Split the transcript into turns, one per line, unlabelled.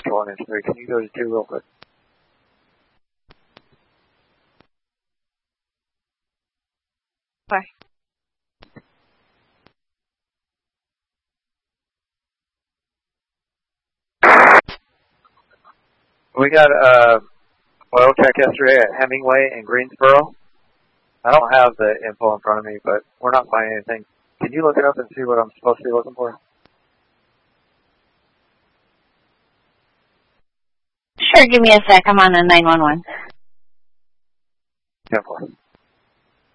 Central on N3. Can you go to 2 real quick?
Bye.
We got oil check yesterday at Hemingway and Greensboro. I don't have the info in front of me, but we're not finding anything. Can you look it up and see what I'm supposed to be looking for?
Sure, give me a sec. I'm on a 911.
10-4.